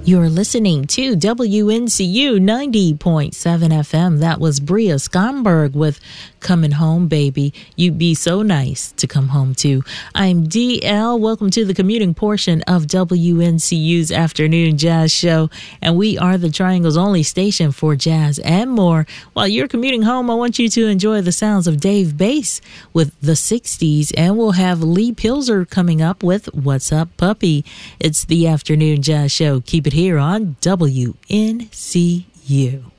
You're listening to WNCU 90.7 FM. That was Bria Skomberg with Coming Home, Baby. You'd be so nice to come home to. I'm DL. Welcome to the commuting portion of WNCU's Afternoon Jazz Show. And we are the Triangle's only station for jazz and more. While you're commuting home, I want you to enjoy the sounds of Dave Bass with the 60s. And we'll have Lee Pilzer coming up with What's Up, Puppy? It's the Afternoon Jazz Show. Keep it here on WNCU.